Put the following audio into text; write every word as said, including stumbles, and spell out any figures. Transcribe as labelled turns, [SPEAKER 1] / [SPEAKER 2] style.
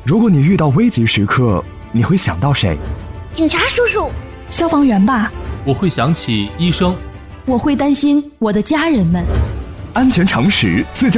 [SPEAKER 1] 如果你遇到危急时刻，你会想到谁？
[SPEAKER 2] 警察叔叔。
[SPEAKER 3] 消防员吧。
[SPEAKER 4] 我会想起医生。
[SPEAKER 3] 我会担心我的家人们。
[SPEAKER 1] 安全常识自救